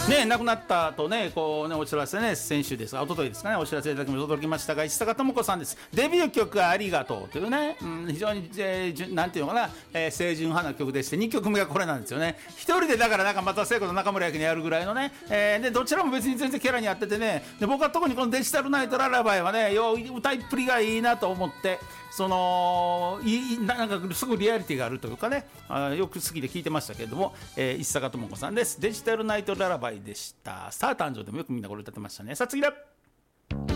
ね、亡くなったとね、こうね、お知らせね、先週ですが、一昨日ですかね、お知らせいただきも届きましたが、石坂智子さんです。デビュー曲はありがとうというね、非常に、なんていうのかな、清純派な曲でして、2曲目がこれなんですよね。一人でだからなんか松田聖子と中村明にやるぐらいのね、で、どちらも別に全然キャラにやっててね、で、僕は特にこのデジタルナイトララバイはね、歌いっぷりがいいなと思って、なんかすごいリアリティがあるというかね、よく好きで聞いてましたけれども、石坂智子さんです。デジタルナイトララバイでした。スター誕生でもよくみんなこれ歌ってましたね。さあ次だ。